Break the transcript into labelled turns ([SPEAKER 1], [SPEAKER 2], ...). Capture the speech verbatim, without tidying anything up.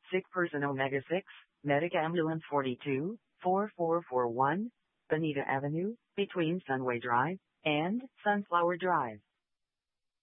[SPEAKER 1] Sick person Omega six, Medic Ambulance forty-two, four four four one, Bonita Avenue, between Sunway Drive and Sunflower Drive.